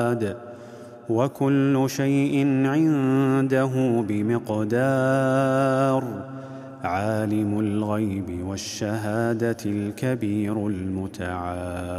وكل شيء عنده بمقدار. عالم الغيب والشهادة الكبير المتعال.